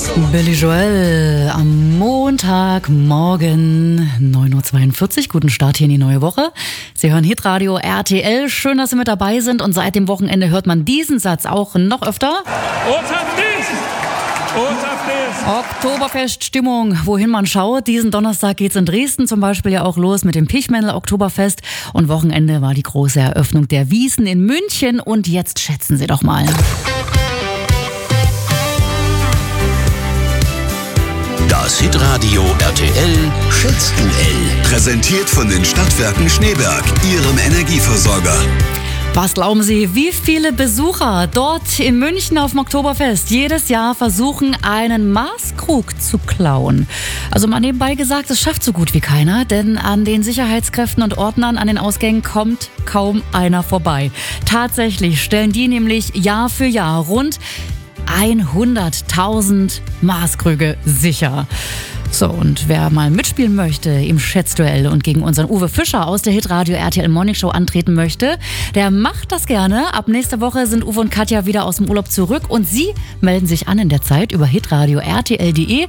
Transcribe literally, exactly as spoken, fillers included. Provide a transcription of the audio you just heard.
Billy Joel am Montagmorgen, neun Uhr zweiundvierzig. Guten Start hier in die neue Woche. Sie hören Hitradio R T L. Schön, dass Sie mit dabei sind. Und seit dem Wochenende hört man diesen Satz auch noch öfter. Oktoberfeststimmung, wohin man schaut. Diesen Donnerstag geht's in Dresden zum Beispiel ja auch los mit dem Pichmännel Oktoberfest. Und Wochenende war die große Eröffnung der Wiesn in München. Und jetzt schätzen Sie doch mal. Das Hitradio R T L Schätzduell. Präsentiert von den Stadtwerken Schneeberg, Ihrem Energieversorger. Was glauben Sie, wie viele Besucher dort in München auf dem Oktoberfest jedes Jahr versuchen, einen Maßkrug zu klauen? Also mal nebenbei gesagt, es schafft so gut wie keiner, denn an den Sicherheitskräften und Ordnern an den Ausgängen kommt kaum einer vorbei. Tatsächlich stellen die nämlich Jahr für Jahr rund hunderttausend Maßkrüge sicher. So, und wer mal mitspielen möchte im Schätzduell und gegen unseren Uwe Fischer aus der Hitradio R T L Morning Show antreten möchte, der macht das gerne. Ab nächster Woche sind Uwe und Katja wieder aus dem Urlaub zurück und Sie melden sich an in der Zeit über hitradio R T L punkt de